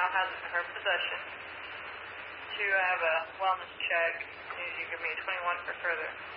now has it in her possession. 2, I have a wellness check. You give me 21 for further.